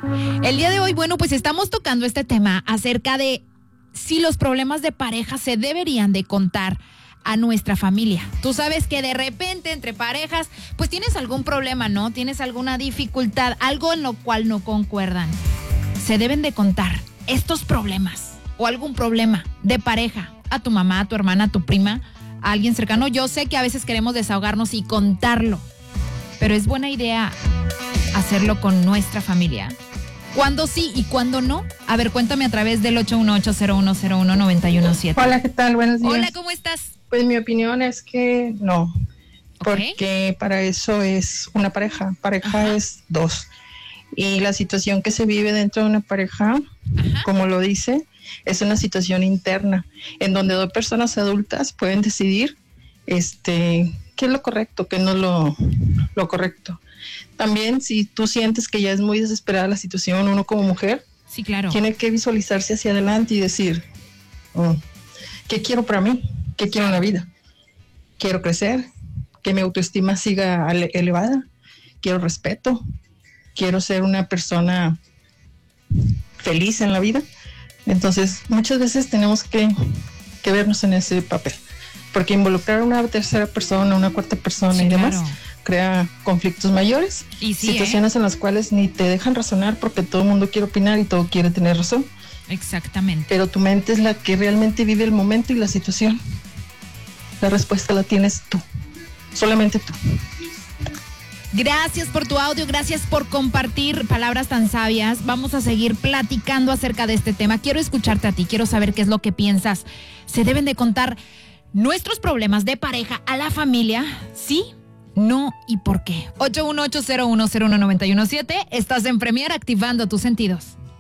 El día de hoy, bueno, pues estamos tocando este tema acerca de si los problemas de pareja se deberían de contar a nuestra familia. Tú sabes que de repente entre parejas, pues tienes algún problema, ¿no? Tienes alguna dificultad, algo en lo cual no concuerdan. Se deben de contar estos problemas o algún problema de pareja a tu mamá, a tu hermana, a tu prima, a alguien cercano. Yo sé que a veces queremos desahogarnos y contarlo, pero es buena idea hacerlo con nuestra familia. ¿Cuándo sí y cuándo no? A ver, cuéntame a través del 818-0101-917. Hola, ¿qué tal? Buenos días. Hola, ¿cómo estás? Pues mi opinión es que no, Okay. porque para eso es una pareja. Pareja Ajá. es dos. Y la situación que se vive dentro de una pareja, Ajá. como lo dice, es una situación interna, en donde dos personas adultas pueden decidir qué es lo correcto, qué no es lo correcto. También, si tú sientes que ya es muy desesperada la situación, uno como mujer Sí, claro. tiene que visualizarse hacia adelante y decir, ¿qué quiero para mí? ¿Qué quiero en la vida? Quiero crecer, que mi autoestima siga elevada, quiero respeto, quiero ser una persona feliz en la vida. Entonces, muchas veces tenemos que vernos en ese papel, porque involucrar a una tercera persona, una cuarta persona Sí, y demás, claro. crea conflictos mayores, Y sí, situaciones en las cuales ni te dejan razonar porque todo el mundo quiere opinar y todo quiere tener razón, exactamente. pero tu mente es la que realmente vive el momento y la situación. La respuesta la tienes tú, solamente tú. Gracias por tu audio, gracias por compartir palabras tan sabias. Vamos a seguir platicando acerca de este tema. Quiero escucharte a ti, quiero saber qué es lo que piensas. ¿Se deben de contar nuestros problemas de pareja a la familia? ¿Sí? ¿No? ¿Y por qué? 818-0101-917. Estás en Premier activando tus sentidos.